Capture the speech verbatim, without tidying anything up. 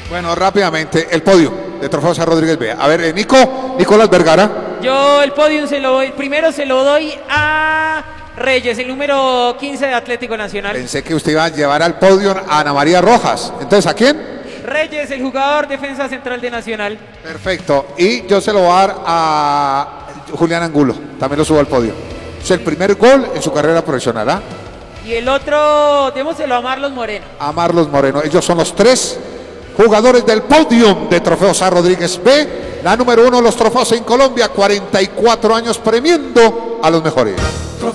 Bueno, rápidamente, el podio de Trofeo San Rodríguez B. A ver, eh, Nico, Nicolás Vergara. Yo el podio se lo doy, primero se lo doy a Reyes, el número quince de Atlético Nacional. Pensé que usted iba a llevar al podio a Ana María Rojas. Entonces, ¿a quién? Reyes, el jugador defensa central de Nacional. Perfecto. Y yo se lo voy a dar a Julián Angulo. También lo subo al podio. Es el primer gol en su carrera profesional, ¿ah? Y el otro, démoselo a Marlos Moreno. A Marlos Moreno. Ellos son los tres jugadores del podium de Trofeo San Rodríguez B. La número uno de los trofeos en Colombia. cuarenta y cuatro años premiando a los mejores.